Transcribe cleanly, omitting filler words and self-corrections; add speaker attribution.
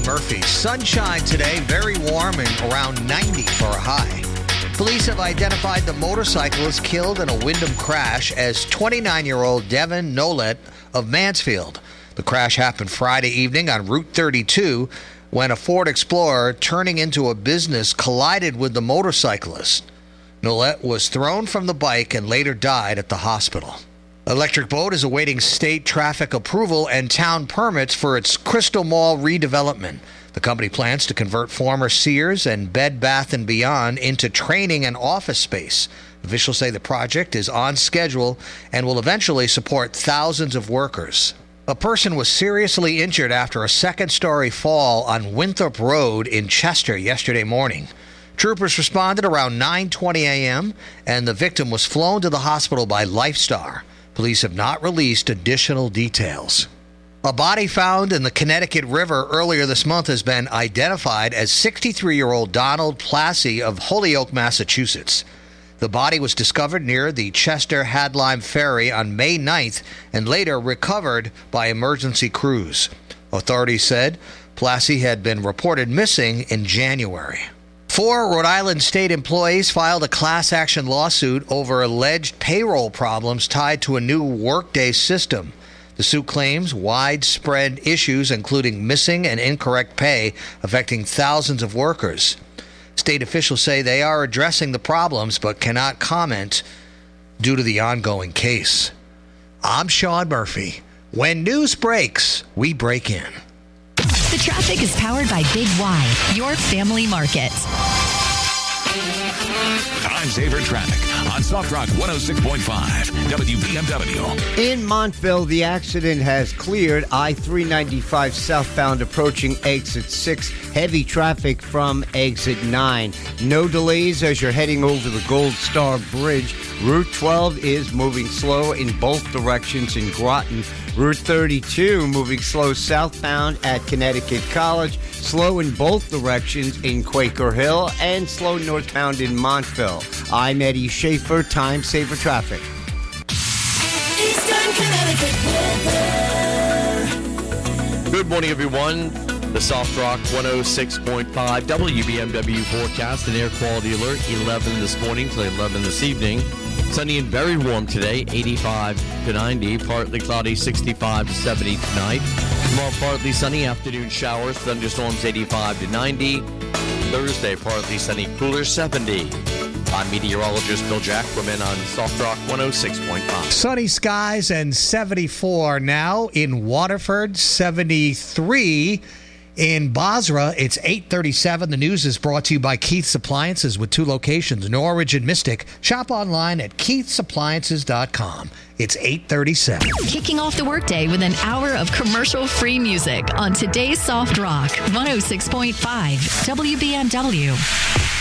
Speaker 1: Murphy. Sunshine today, very warm and around 90 for a high. Police have identified the motorcyclist killed in a Wyndham crash as 29-year-old Devin Nolet of Mansfield. The crash happened Friday evening on Route 32 when a Ford Explorer turning into a business collided with the motorcyclist. Nolet was thrown from the bike and later died at the hospital. Electric Boat is awaiting state traffic approval and town permits for its Crystal Mall redevelopment. The company plans to convert former Sears and Bed Bath & Beyond into training and office space. Officials say the project is on schedule and will eventually support thousands of workers. A person was seriously injured after a second-story fall on Winthrop Road in Chester yesterday morning. Troopers responded around 9:20 a.m., and the victim was flown to the hospital by Lifestar. Police have not released additional details. A body found in the Connecticut River earlier this month has been identified as 63-year-old Donald Plassey of Holyoke, Massachusetts. The body was discovered near the Chester Hadlime Ferry on May 9th and later recovered by emergency crews. Authorities said Plassey had been reported missing in January. 4 Rhode Island state employees filed a class action lawsuit over alleged payroll problems tied to a new Workday system. The suit claims widespread issues, including missing and incorrect pay, affecting thousands of workers. State officials say they are addressing the problems but cannot comment due to the ongoing case. I'm Sean Murphy. When news breaks, we break in.
Speaker 2: The traffic is powered by Big Y, your family market.
Speaker 3: Time saver traffic on Soft Rock 106.5 WBMW.
Speaker 4: In Montville, the accident has cleared. I-395 southbound approaching exit 6. Heavy traffic from exit 9. No delays as you're heading over the Gold Star Bridge. Route 12 is moving slow in both directions in Groton. Route 32 moving slow southbound at Connecticut College. Slow in both directions in Quaker Hill and slow northbound in Montville. I'm Eddie Schaefer, Time Saver Traffic.
Speaker 5: Eastern Connecticut weather.
Speaker 6: Good morning, everyone. The Soft Rock 106.5 WBMW forecast, an air quality alert, 11 this morning to 11 this evening. Sunny and very warm today, 85 to 90. Partly cloudy, 65 to 70 tonight. Tomorrow, partly sunny, afternoon showers, thunderstorms, 85 to 90. Thursday, partly sunny, cooler, 70. I'm meteorologist Bill Jackman on Soft Rock 106.5.
Speaker 1: Sunny skies and 74 now in Waterford, 73 in Basra. It's 8:37. The news is brought to you by Keith's Appliances with 2 locations, Norwich and Mystic. Shop online at keithsappliances.com. It's 8:37.
Speaker 2: Kicking off the workday with an hour of commercial-free music on today's Soft Rock 106.5 WBMW.